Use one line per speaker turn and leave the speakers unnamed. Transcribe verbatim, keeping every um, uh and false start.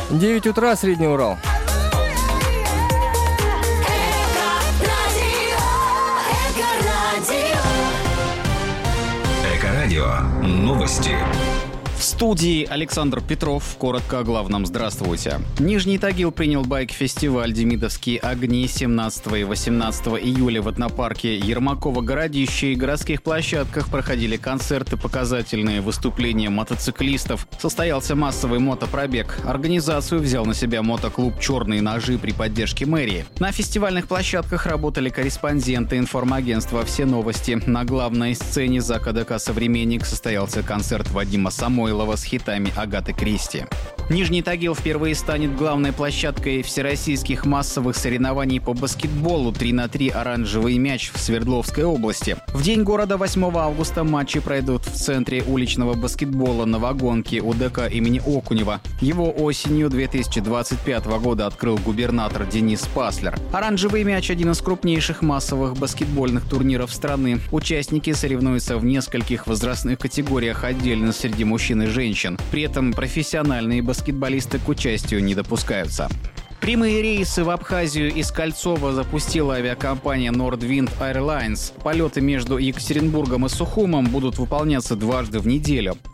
девять утра, Средний Урал.
Эко-радио. Новости.
В студии Александр Петров. Коротко о главном. Здравствуйте. Нижний Тагил принял байк-фестиваль «Демидовские огни» семнадцатого и восемнадцатого июля в этнопарке Ермакова городище и городских площадках проходили концерты, показательные выступления мотоциклистов. Состоялся массовый мотопробег. Организацию взял на себя мотоклуб «Черные ножи» при поддержке мэрии. На фестивальных площадках работали корреспонденты информагентства «Все новости». На главной сцене ЗАК-АДК «Современник» состоялся концерт Вадима Самойлова с хитами Агаты Кристи. Нижний Тагил впервые станет главной площадкой всероссийских массовых соревнований по баскетболу три на три «Оранжевый мяч» в Свердловской области. В день города восьмого августа матчи пройдут в Центре уличного баскетбола на Вагонке УДК имени Окунева. Его осенью две тысячи двадцать пятого года открыл губернатор Денис Паслер. «Оранжевый мяч» — один из крупнейших массовых баскетбольных турниров страны. Участники соревнуются в нескольких возрастных категориях отдельно среди мужчин и женщин. При этом профессиональные баскетболисты к участию не допускаются. Прямые рейсы в Абхазию из Кольцова запустила авиакомпания Nordwind Airlines. Полеты между Екатеринбургом и Сухумом будут выполняться дважды в неделю.